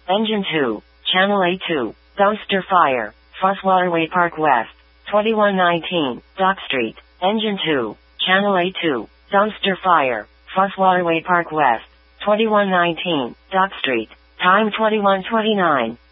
Engine 2, Channel A2, Dumpster Fire, Foss Waterway Park West, 2119, Dock Street. Engine 2, Channel A2, Dumpster Fire, Foss Waterway Park West, 2119, Dock Street. Time 21:29.